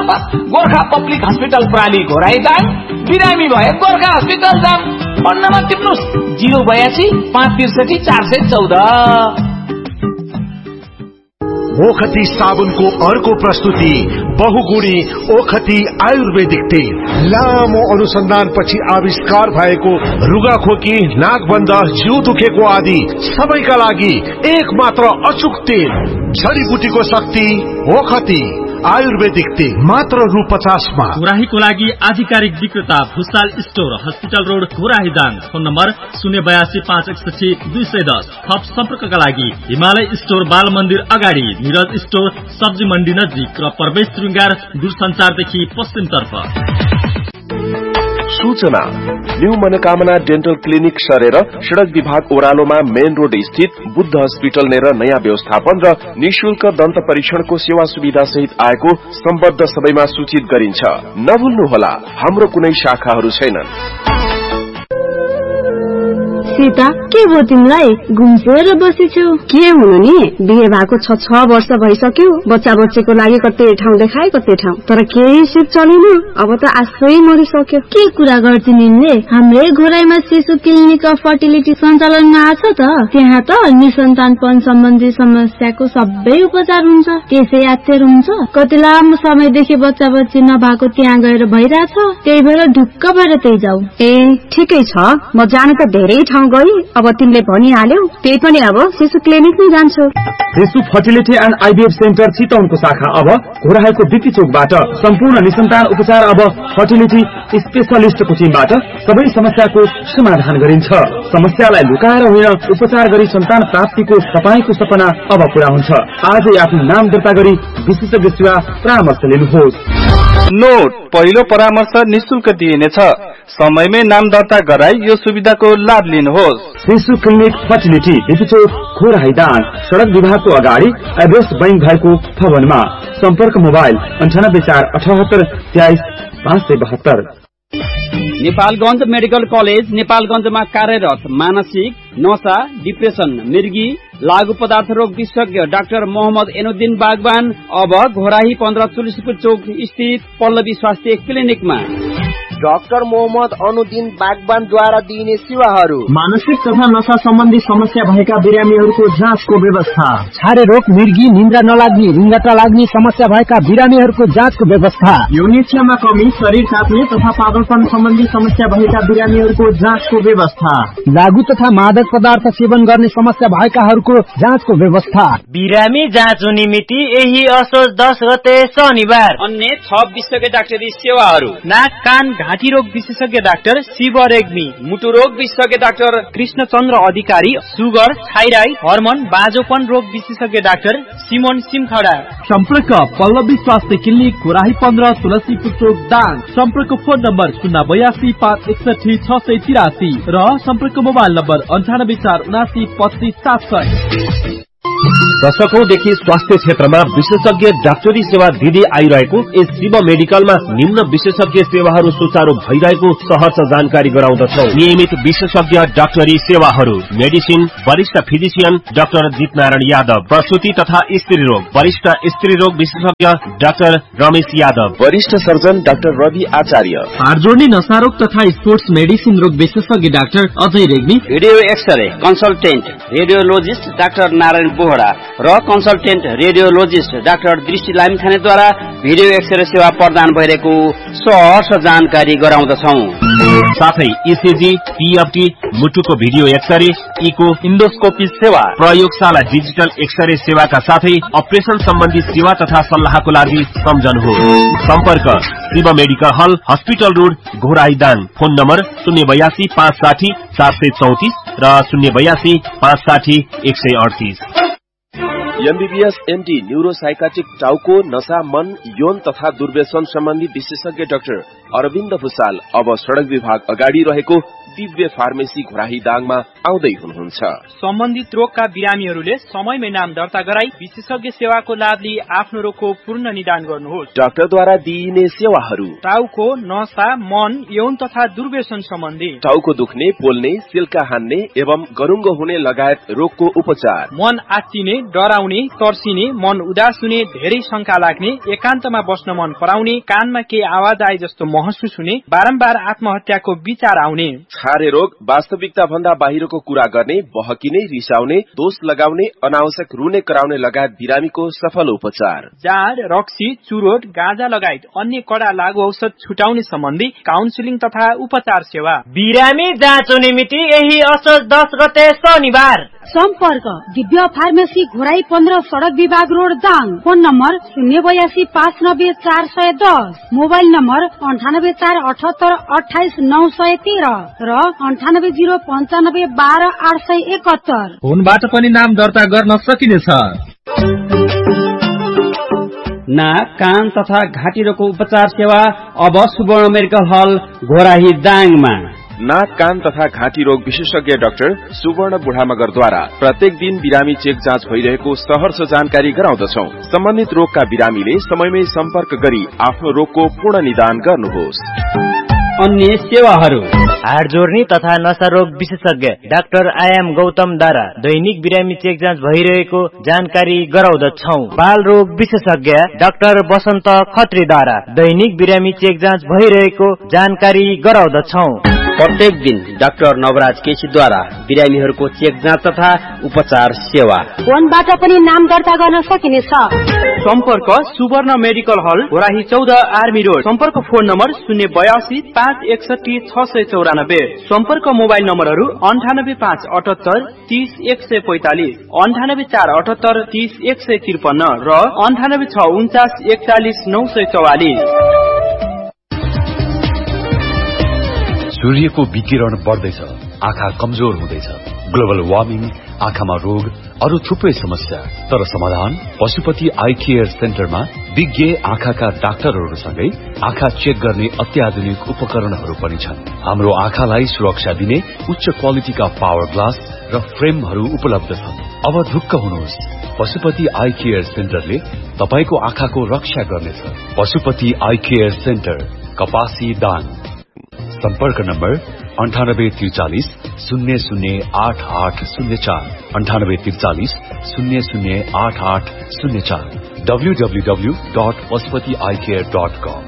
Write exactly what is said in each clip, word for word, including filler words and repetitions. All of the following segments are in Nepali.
नम्बर गोर्खा पब्लिक हस्पिटल प्राली घोराइदाङ, बिरामी भए गोर्खा हस्पिटल जाम। फोन नम्बर टिप्नुस् जिरो बयासी पाँच त्रिसठी चार सय चौध। ओखती साबुनको अर्को प्रस्तुति बहुगुणी ओखती आयुर्वेदिक तेल। लामो अनुसन्धानपछि आविष्कार भएको रुगाखोकी, नाकबन्ध, जिउ दुखेको आदि सबैका लागि एक मात्र अचुक तेल। जडीबुटीको शक्ति ओखती आयुर्वेदिक तेल मात्र रु पचासमा। घोराहीको लागि आधिकारिक विक्रेता Bhusal store, hospital road, Ghorahi Dang. Phone number शून्य बयासी पाँच एकसठी दुई सय दस। थप सम्पर्कका लागि हिमालय स्टोर, बाल मन्दिर अगाडि, निरज स्टोर, सब्जी मण्डी नजिक र प्रवेश श्रृंगार दूरसञ्चारदेखि पश्चिमतर्फ। सूचना न्यू मनोकामना डेन्टल क्लिनिक सरेर सड़क विभाग ओह्रालोमा मेन रोड स्थित बुद्ध हस्पिटल नेर नयाँ व्यवस्थापन र निशुल्क दन्त परीक्षणको सेवा सुविधा सहित आएको सम्बद्ध सबैमा सूचित गरिन्छ। नभुल्नुहोला, हाम्रो कुनै शाखाहरू छैनन्। सीता, के भयो तिमीलाई? घुम्सेर बसेछौ? के हुनु नि, बिहे भएको छ छ वर्ष भइसक्यो। बच्चा बच्चीको लागि कतै ठाउँ देखाए कतै ठाउँ, तर केही सिप चलेन। अब त आश्रै मरिसक्यो। के कुरा गर्छौ निले? हाम्रै घोराईमा शिशु क्लिनिक अफ फर्टिलिटी सञ्चालनमा आछ त। त्यहाँ त निसन्तानपन सम्बन्धी समस्याको सबै उपचार हुन्छ। त्यसै यात्तर हुन्छ। कति लामो समयदेखि बच्चा बच्ची नभएको त्यहाँ गएर भइरहेछ। त्यही भएर ढुक्क भएर त्यही जाऊ। ए ठिकै छ, म जान त धेरै ठाउँ गई। अब तिमीले भनिहाल्यौ, त्यही पनि अब शिशु क्लिनिक नै जान्छु। शिशु फर्टिलिटी एन्ड आइभीएफ सेन्टर चितवनको शाखा अब घोराहीको बिक्री चोकबाट। सम्पूर्ण निसन्तान उपचार अब फर्टिलिटी स्पेशलिस्टको टिमबाट सबै समस्याको समाधान गरिन्छ। समस्यालाई लुकाएर होइन, उपचार गरी सन्तान प्राप्तिको तपाईको सपना अब पूरा हुन्छ। आजै आफ्नो नाम दर्ता गरी विशेषज्ञ सेवा परामर्श लिनुहोस्। नोट, पहिलो परामर्श निशुल्क दिइनेछ। समयमै नाम दर्ता गराई यो सुविधाको लाभ लिनुहोस्। शिशु क्लिनिक फर्टिलिटी बिपिचोक घोराही दाङ, सड़क विभागको अगाडि, एड्रेस बैंक भएको भवनमा। सम्पर्क मोबाइल अन्ठानब्बे चार अठहत्तर तेइस पाँच सय बहत्तर। नेपालगञ्ज मेडिकल कलेज नेपालगञ्जमा कार्यरत मानसिक, नशा, डिप्रेसन, मृगी, लागू पदार्थ रोग विशेषज्ञ डाक्टर मोहम्मद एनुद्दिन बागवान अब घोराही पन्ध्र तुलसीपुर चौक स्थित पल्लवी स्वास्थ्य क्लिनिकमा। डाक्टर मोहम्मद अनुद्दिन बागवानद्वारा दिइने सेवाहरू: मानसिक तथा नशा सम्बन्धी समस्या भएका बिरामीहरूको जाँचको व्यवस्था, छारे रोग, मृगी, निन्द्रा नलाग्ने, रिङ्गटा लाग्ने समस्या भएका बिरामीहरूको जाँचको व्यवस्था, यौन इच्छामा कमी, शरीर काट्ने तथा पागलपन सम्बन्धी समस्या भएका बिरामीहरूको जाँचको व्यवस्था, लागू तथा मादक पदार्थ सेवन गर्ने समस्या भएकाहरूको जाँचको व्यवस्था। बिरामी जाँच हुने मिति यही असोज दस गते शनिबार। अन्य छ विशेषज्ञ डाक्टरी सेवाहरू: नाक, कान, घाँटी रोग विशेषज्ञ डाक्टर शिव रेग्मी, मुटु रोग विशेषज्ञ डाक्टर कृष्णचन्द्र अधिकारी, सुगर, थाइराइड, हर्मोन, बाजोपन रोग विशेषज्ञ डाक्टर सिमोन सिमखडा। सम्पर्क पल्लवी स्वास्थ्य क्लिनिक घोराही पन्ध्र तुलसीपुर चोक दाङ। सम्पर्क फोन नम्बर शून्य बयासी पाँच एकसठी छ सय तिरासी र सम्पर्क मोबाइल नम्बर अन्ठानब्बे चार उनासी पच्चिस सात सय। दशकौंदेखि स्वास्थ्य क्षेत्रमा विशेषज्ञ डाक्टरी सेवा दिँदै आइरहेको यस शिव मेडिकलमा निम्न विशेषज्ञ सेवाहरू सुचारू भइरहेको सहर्ष जानकारी गराउँदछौ। नियमित विशेषज्ञ डाक्टरी सेवाहरू: मेडिसिन, वरिष्ठ फिजिशियन डाक्टर जितनारायण यादव, प्रसूति तथा स्त्री रोग, वरिष्ठ स्त्री रोग विशेषज्ञ डाक्टर रमेश यादव, वरिष्ठ सर्जन डाक्टर रवि आचार्य, हाड जोड्ने नशा रोग तथा स्पोर्ट्स मेडिसिन रोग विशेषज्ञ doctor Ajay Regmi, video x-ray consultant radiologist doctor Narayan Bohra र कन्सल्टेन्ट रेडियोलोजिस्ट डाक्टर दृष्टि लामिछानेद्वारा भिडियो एक्सरे सेवा प्रदान भइरहेको सहर्ष जानकारी गराउँदछौ। साथै इसिजी, पीएफटी, मुटुको भिडियो एक्सरे, इको, इन्डोस्कोपी सेवा, प्रयोगशाला डिजिटल एक्सरे सेवाका साथै अपरेसन सम्बन्धी सेवा तथा सल्लाहको लागि सम्झनुहोस्। सम्पर्क शिव मेडिकल हल, hospital road, Ghorahi Dang. Phone number शून्य बयासी पाँच साठी चार सय चौतिस र शून्य बयासी पाँच साठी एक सय अडतिस। एमबीबीएस एमडी न्यूरोसाइकाट्रिक टाउको, नशा, मन, यौन तथा दुर्व्यसन सम्बन्धी विशेषज्ञ डाक्टर अरविन्द भुसाल अब सड़क विभाग अगाडि रहेको दिव्य फार्मेसी घोराही दाङमा आउँदै हुनुहुन्छ। सम्बन्धित रोगका बिरामीहरूले समयमै नाम दर्ता गराई विशेषज्ञ सेवाको लाभ लिई आफ्नो रोगको पूर्ण निदान गर्नुहोस्। डाक्टरद्वारा दिइने सेवाहरू: टाउको, नसा, मन, यौन तथा दुर्व्यसन सम्बन्धी, टाउको दुख्ने, पोल्ने, सिल्का हान्ने एवं गरुङ्गो हुने लगायत रोगको उपचार, मन आत्तिने, डराउने, तर्सिने, मन उदास हुने, धेरै शंका लाग्ने, एकान्तमा बस्न मन पराउने, कानमा केही आवाज आए जस्तो महसुस हुने, बारम्बार आत्महत्याको विचार आउने, छारे रोग, वास्तविकता भन्दा बाहिरको कुरा गर्ने, बहकिने, रिसाउने, दोष लगाउने, अनावश्यक रुने कराउने लगायत बिरामीको सफल उपचार, जाड, रक्सी, चुरोट, गाँजा लगायत अन्य कडा लागू औषध छुटाउने सम्बन्धी काउन्सिलिङ तथा उपचार सेवा। बिरामी जाँचो निमिति यही असोज दस गते शनिबार। सम्पर्क दिव्य फार्मेसी घोराई पन्ध्र सड़क विभाग रोड दाङ। फोन नम्बर शून्य बयासी पाँच नब्बे चार सय दस, मोबाइल नम्बर अन्ठानब्बे चार अठहत्तर अठाइस नौ सय तेह्र र अन्ठानब्बे जीरो पन्चानब्बे बाह्र आठ सय एकहत्तर। फोनबाट पनि नाम दर्ता गर्न सकिनेछ। नाक, कान तथा घाँटी रोगको उपचार सेवा अब सुवर्ण मेडिकल हल घोराही दाङमा। नाक, कान तथा घाँटी रोग विशेषज्ञ डाक्टर सुवर्ण बुढामगरद्वारा प्रत्येक दिन बिरामी चेक जाँच भइरहेको सहर्ष जानकारी गराउँदछौ। सम्बन्धित रोगका बिरामीले समयमै सम्पर्क गरी आफ्नो रोगको पूर्ण निदान गर्नुहोस्। अन्य सेवाहरू: हाड जोड्ने तथा नशा रोग विशेषज्ञ डाक्टर आयाम गौतमद्वारा दैनिक बिरामी चेक जाँच भइरहेको जानकारी गराउँदछौ। बाल रोग विशेषज्ञ डाक्टर बसन्त खत्रीद्वारा दैनिक बिरामी चेक जाँच भइरहेको जानकारी गराउँदछौ। प्रत्येक दिन डाक्टर नवराज केसीद्वारा बिरामीहरूको चेक जाँच तथा उपचार सेवा। फोनबाट पनि नाम दर्ता गर्न सकिनेछ। सम्पर्क सुवर्ण मेडिकल हल घोराही चौध आर्मी रोड। सम्पर्क फोन नम्बर शून्य बयासी पाँच एकसठी छ सय चौरानब्बे। सम्पर्क मोबाइल नम्बरहरू अन्ठानब्बे पाँच अठहत्तर तीस एक सय पैंतालिस, अन्ठानब्बे चार अठहत्तर तीस एक सय त्रिपन्न र अन्ठानब्बे छ उन्चास एकचालिस नौ सय चौवालिस। सूर्यको विकिरण बढ्दैछ, आँखा कमजोर हुँदैछ, ग्लोबल वार्मिङ, आँखामा रोग, अरू थुप्रै समस्या। तर समाधान पशुपति आई केयर सेन्टरमा विज्ञ आँखाका डाक्टरहरूसँगै आँखा चेक गर्ने अत्याधुनिक उपकरणहरू पनि छन्। हाम्रो आँखालाई सुरक्षा दिने उच्च क्वालिटीका पावर ग्लास र फ्रेमहरू उपलब्ध छन्। अब ढुक्क हुनुहोस्, पशुपति आई केयर सेन्टरले तपाईको आँखाको रक्षा गर्नेछ। पशुपति आई केयर सेन्टर, कपासी दाङ। सम्पर्क नम्बर अन्ठानब्बे त्रिचालिस शून्य शून्य आठ आठ शून्य चार, अन्ठानब्बे त्रिचालिस शून्य शून्य आठ आठ शून्य चार, W W W dot Pashupati I care dot कम।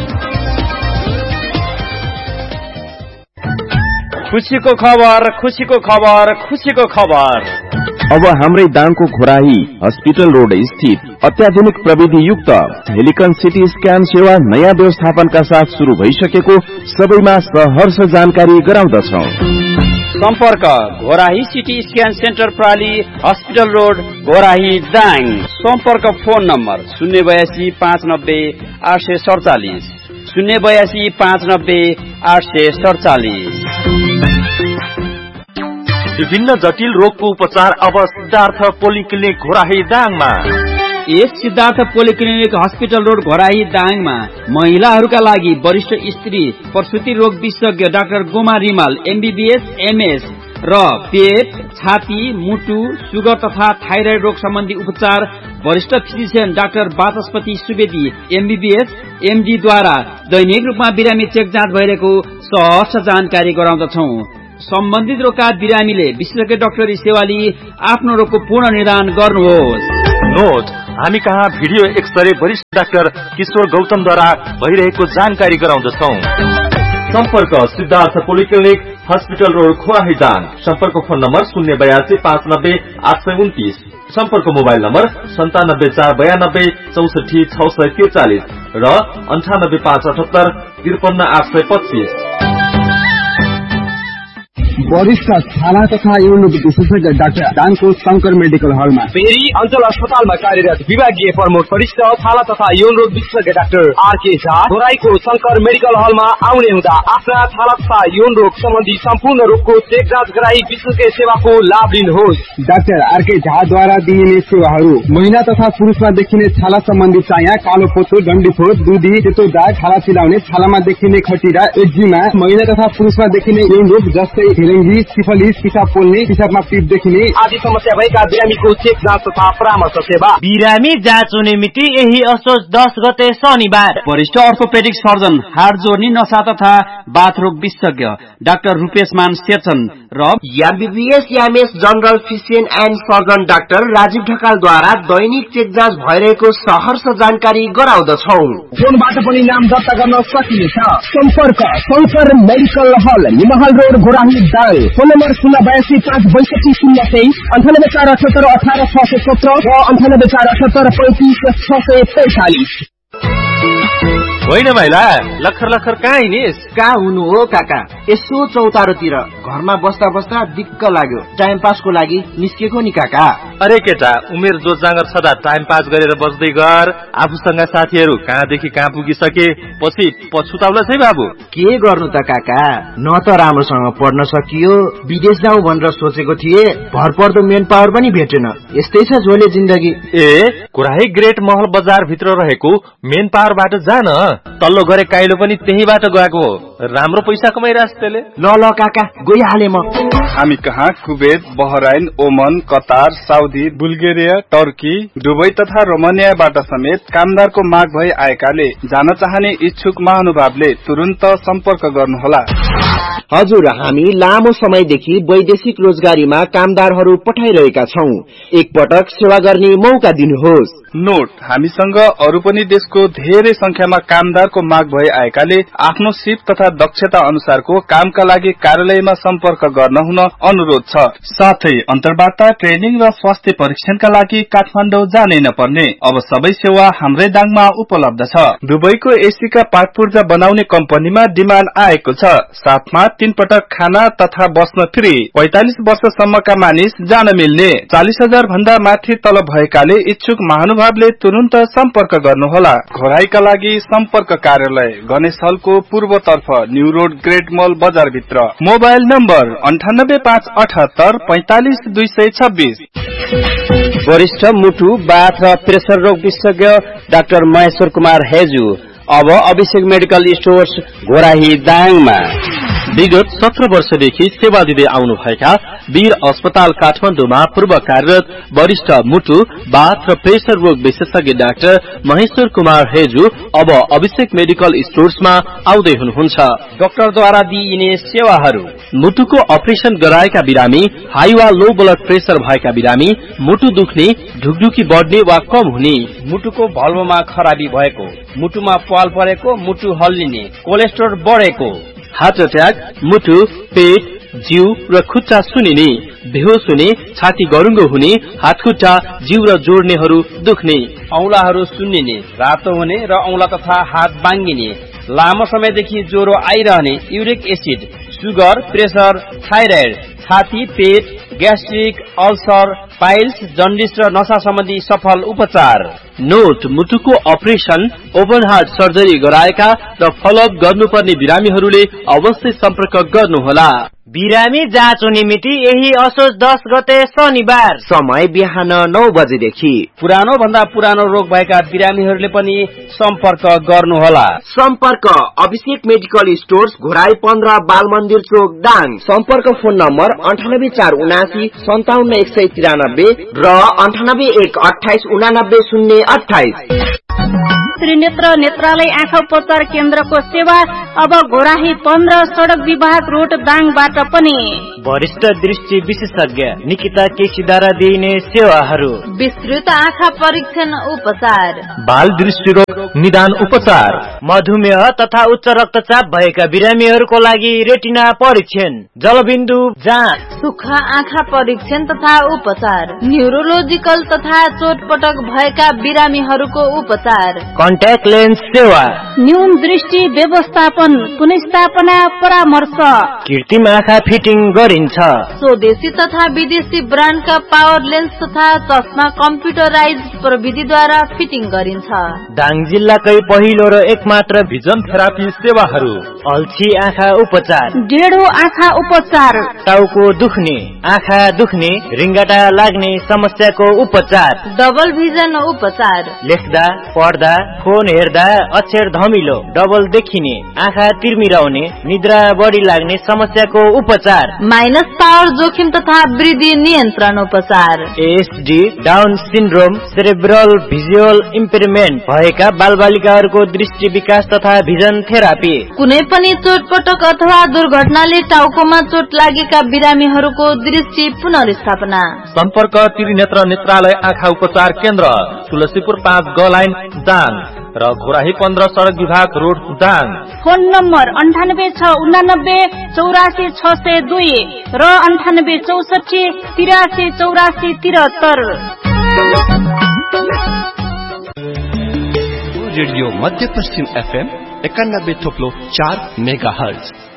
खुशीको खबर, खुशीको खबर, खुशीको खबर। अब हाम्रै दाङको घोराही हस्पिटल रोड स्थित अत्याधुनिक प्रविधि युक्त हेलिकन सिटी स्क्यान सेवा नयाँ व्यवस्थापनका साथ शुरू भइसकेको सबैमा सहर्ष जानकारी गराउँदछौ। सम्पर्क Ghorahi CT scan centre प्राली hospital road Ghorahi Dang. सम्पर्क फोन नम्बर शून्य बयासी पाँच नब्बे आठ सय सडचालिस, शून्य बयासी पाँच नब्बे आठ सय सडचालिस। विभिन्न जटिल रोगको उपचार अब सिद्धार्थ पोलिक्लिनिक घोराही दाङमा। यस Siddhartha polyclinic hospital road Ghorahi दाङमा महिलाहरूका लागि वरिष्ठ स्त्री प्रसुति रोग विशेषज्ञ doctor Goma Rimal MBBS MS र पेट, छाती, मुटु, सुगर तथा थाइराइड रोग सम्बन्धी उपचार वरिष्ठ फिजिशियन डाक्टर वाचस्पति सुवेदी एमबीबीएस एमडी द्वारा दैनिक रूपमा बिरामी चेक जाँच भइरहेको सहर्ष जानकारी गराउँदछौ। सम्बन्धित रोगका बिरामीले विशेषज्ञ डाक्टरी सेवा लिई आफ्नो रोगको पूर्ण निदान गर्नुहोस्। नोट, हामी कहाँ भिडियो एक्सरे वरिष्ठ डाक्टर किशोर गौतमद्वारा भइरहेको जानकारी गराउँदछौ। सम्पर्क Siddhartha polyclinic hospital road Ghorahi Dang. सम्पर्क फोन नम्बर शून्य बयासी पाँच नब्बे आठ सय उन्तिस, सम्पर्क मोबाइल नम्बर सन्तानब्बे चार बयानब्बे चौसठी छ सय त्रिचालिस र अन्ठानब्बे पाँच अठहत्तर त्रिपन्न आठ सय पच्चीस। वरिष्ठ छाला तथा यौन रोग विशेषज्ञ डाक्टर दानको शंकर मेडिकल हलमा। फेरि अञ्चल अस्पतालमा कार्यरत विभागीय प्रमुख वरिष्ठ छाला तथा यौन रोग विशेषज्ञ doctor RK Jha घोराईको Shankar medical हलमा आउने हुँदा आफ्ना छाला तथा यौन रोग सम्बन्धी सम्पूर्ण रोगको चेक जाँच गराई विशेषज्ञ सेवाको लाभ लिनुहोस्। डाक्टर आरके झाद्वारा दिइने सेवाहरू महिला तथा पुरुषमा देखिने छाला सम्बन्धी चाया, कालो पोतो, डन्डीफोर, दुधी, सेतो दाग, छाला चिलाउने, छालामा देखिने खटिरा, एक्जिमा, महिला तथा पुरुषमा देखिने यौन रोग जस्तै हेरेङ्गी, सिफलिस, पिसाब पोल्ने, पिसाबमा पिप देखिने आदि समस्या भएका बिरामीको चेक जाँच तथा परामर्श सेवा। बिरामी जाँच हुने मिति यही असोज दस गते शनिबार। वरिष्ठ अर्थोपेडिक सर्जन, हाड जोड्ने, नसा तथा बाथरोग विशेषज्ञ डाक्टर रूपेश मान शेरचन र MBBS MS general physician and surgeon doctor Rajiv ढकालद्वारा Dainik check जाँच भइरहेको सहर्ष जानकारी गराउँदछौ। फोनबाट पनि नाम दर्ता गर्न सकिनेछ। सम्पर्क शंकर मेडिकल हल, निमहल road, Ghorahi Dang. Phone number शून्य बयासी पाँच बैसठी शून्य तेइस, अन्ठानब्बे चार अठहत्तर अठार छ सय सत्र र अन्ठानब्बे चार अठहत्तर पैंतिस छ सय पैंतालिस। होइन भाइला, लखर लखर कहाँ हिँडिस? कहाँ हुनु हो काका, यसो चौतारोतिर घरमा बस्दा बस्दा दिक्क लाग्यो, टाइम पासको लागि निस्केको नि काका। अरे केटा, उमेर जो जाँगर सदा टाइम पास गरेर बस्दै गर। आफूसँग साथीहरू कहाँदेखि कहाँ पुगिसके, पछि पछुताउला है बाबु। के गर्नु त काका, न त राम्रोसँग पढ्न सकियो, विदेश जाउँ भनेर सोचेको थिए, भरपर्दो मेन पावर पनि भेटेन। यस्तै छ झोले जिन्दगी। ए कुराही ग्रेट महल बजार भित्र रहेको मेन पावरबाट जान, तल्लो गरे काइलो पनि त्यहीबाट गएको हो। राम्रो पैसा कमाइरहेछ त्यसले। ल ल काका, गइहाले म। हामी कहाँ कुवेत, बहराइन, ओमन, Qatar, Saudi, Bulgaria, Turkey, Dubai तथा रोमानियाबाट समेत कामदारको माग भई आएकाले जान चाहने इच्छुक महानुभावले तुरुन्त सम्पर्क गर्नुहोला। हजुर, हामी लामो समयदेखि वैदेशिक रोजगारीमा कामदारहरू पठाइरहेका छौं। एकपटक सेवा गर्ने मौका दिनुहोस्। नोट, हामीसँग अरू पनि देशको धेरै संख्यामा कामदारको माग भई आएकाले आफ्नो सिप तथा दक्षता अनुसारको कामका लागि कार्यालयमा सम्पर्क गर्न हुन अनुरोध छ। साथै अन्तर्वार्ता, ट्रेनिङ र स्वास्थ्य परीक्षणका लागि काठमाडौँ जानै नपर्ने अब सबै सेवा हाम्रै दाङमा उपलब्ध छ। दुबईको एसीका पार्ट पूर्जा बनाउने कम्पनीमा डिमान्ड आएको छ। साथमा तीन पटक खाना तथा बस्न फ्री। पैंतालिस वर्षसम्मका मानिस जान मिल्ने। चालीस हजार भन्दा माथि तलब भएकाले इच्छुक महानुभावले तुरुन्त सम्पर्क गर्नुहोला। घोराईका लागि सम्पर्क कार्यालय गणेश हलको पूर्वतर्फ, न्यू रोड, ग्रेट मल बजार भित्र। मोबाइल नम्बर अन्ठानब्बे पाँच अठहत्तर पैंतालिस दुई सय छब्बीस। वरिष्ठ मुटु, बाथ र प्रेसर रोग विशेषज्ञ डाक्टर महेश्वर कुमार हेजु अब अभिषेक मेडिकल स्टोर्स घोराही दाङमा। विगत सत्र वर्षदेखि सेवा दिँदै आउनु भएका वीर अस्पताल काठमाडौँमा पूर्व कार्यरत वरिष्ठ मुटु, बाथ र प्रेसर रोग विशेषज्ञ डाक्टर महेश्वर कुमार हेजु अब अभिषेक मेडिकल स्टोर्समा आउँदै हुनुहुन्छ। डाक्टरद्वारा दिइने सेवाहरू: मुटुको अपरेसन गराएका बिरामी, हाई वा लो ब्लड प्रेसर भएका बिरामी, मुटु दुख्ने, ढुकढुकी बढ्ने वा कम हुने, मुटुको भल्भमा खराबी भएको, मुटुमा पाल परेको, मुटु हल्लिने, कोलेस्ट्रोल बढेको, हार्ट अट्याक, मुटु, पेट, जिउ र खुट्टा सुनिने, बेहोस हुने, छाती गरुङ्गो हुने, हातखुट्टा, जिउ र जोड्नेहरू दुख्ने, औंलाहरू सुन्निने, रातो हुने र औंला तथा हात बाङ्गिने, लामो समयदेखि ज्वरो आइरहने, uric acid, sugar, pressure, thyroid, छाती, पेट, ग्यास्ट्रिक, अल्सर, पाइल्स, जन्डिस र नशा सम्बन्धी सफल उपचार। नोट, मुटुको अपरेसन, ओपन हार्ट सर्जरी गराएका र फलोअप गर्नुपर्ने बिरामीहरूले अवश्य सम्पर्क गर्नुहोला। बिरामी जाँच हुने मिति यही असोज दस गते शनिबार। समय बिहान नौ बजेदेखि। पुरानो भन्दा पुरानो रोग भएका बिरामीहरूले पनि सम्पर्क गर्नुहोला। सम्पर्क अभिषेक मेडिकल स्टोर्स, घोराई पन्ध्र, बाल मन्दिर चोक, दाङ। सम्पर्क फोन नम्बर अन्ठानब्बे चार उनासी सन्ताउन्न एक सय तिरानब्बे र अन्ठानब्बे एक अठाइस उनानब्बे शून्य अठाइस। त्रिनेत्र नेत्रालय आँखा उपचार केन्द्रको सेवा अब घोराही पन्ध्र, सड़क विभाग रोड, दाङबाट पनि। वरिष्ठ दृष्टि विशेषज्ञ निकिता केसीद्वारा दिइने सेवाहरू: विस्तृत आँखा परीक्षण उपचार, बाल दृष्टि रोग निदान उपचार, मधुमेह तथा उच्च रक्तचाप भएका बिरामीहरूको लागि रेटिना परीक्षण, जलबिन्दु जाँच, सुक्खा आँखा परीक्षण तथा उपचार, न्यूरोलोजिकल तथा चोटपटक भएका बिरामीहरूको उपचार, कन्ट्याक्ट लेन्स सेवा, न्यून दृष्टि व्यवस्थापन, परीक्षण पुनर्स्थापना परामर्श। कृत्रिम आँखा फिटिङ गरिन्छ। स्वदेशी तथा विदेशी ब्रान्डका पावर लेन्स तथा चस्मा कम्प्युटराइज प्रविधिद्वारा फिटिङ गरिन्छ। दाङ जिल्लाकै पहिलो र एकमात्र भिजन थेरापी सेवाहरू। अल्छी आँखा उपचार, डेढो आँखा उपचार, टाउको दुख्ने, आँखा दुख्ने, रिङ्गटा लाग्ने समस्याको उपचार, डबल भिजन उपचार, लेख्दा पढ्दा फोन हेर्दा अक्षर धमिलो, डबल देखिने, आँखा तिर्मिराउने, निद्रा बढी लाग्ने समस्याको उपचार, माइनस पावर जोखिम तथा वृद्धि नियन्त्रण उपचार, ASD, down syndrome, cerebral visual इम्पेयरमेन्ट भएका बालबालिकाहरूको दृष्टि विकास तथा भिजन थेरापी, कुनै पनि चोटपटक अथवा दुर्घटनाले टाउकोमा चोट लागेका बिरामीहरूको दृष्टि पुनर्स्थापना। सम्पर्क त्रिनेत्र नेत्रालय आँखा उपचार केन्द्र, तुलसीपुर पाँच ग लाइन दाङ र घोराही पन्ध्र सड़क विभाग रोड दाङ। फोन नम्बर अन्ठानब्बे छ उनानब्बे चौरासी छ सय दुई र अन्ठानब्बे चौसठी तिरासी चौरासी तिहत्तर। रेडियो मध्य पश्चिम एफएम एकानब्बे थोप्लो चार मेगा हर्ज।